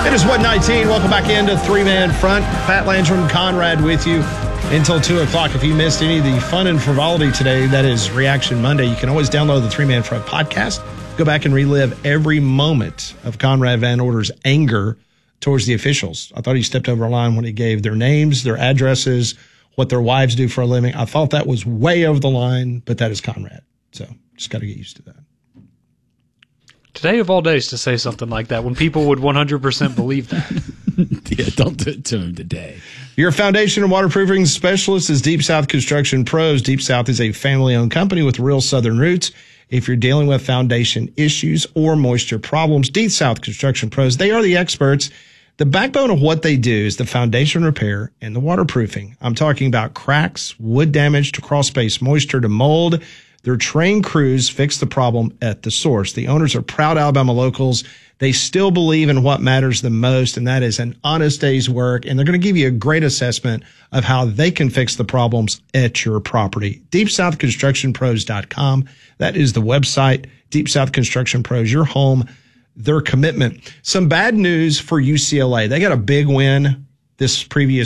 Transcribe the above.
It is 1:19. Welcome back into Three-Man Front. Pat Landrum, Conrad with you until 2 o'clock. If you missed any of the fun and frivolity today, that is Reaction Monday. You can always download the Three-Man Front podcast. Go back and relive every moment of Conrad Van Order's anger towards the officials. I thought he stepped over a line when he gave their names, their addresses, what their wives do for a living. I thought that was way over the line, but that is Conrad. So just got to get used to that. Today of all days to say something like that when people would 100% believe that. Yeah, don't do it to him today. Your foundation and waterproofing specialist is Deep South Construction Pros. Deep South is a family-owned company with real Southern roots. If you're dealing with foundation issues or moisture problems, Deep South Construction Pros, they are the experts. The backbone of what they do is the foundation repair and the waterproofing. I'm talking about cracks, wood damage to crawl space, moisture to mold. Their trained crews fix the problem at the source. The owners are proud Alabama locals. They still believe in what matters the most, and that is an honest day's work. And they're going to give you a great assessment of how they can fix the problems at your property. DeepSouthConstructionPros.com. That is the website. Deep South Construction Pros, your home, their commitment. Some bad news for UCLA. They got a big win this previous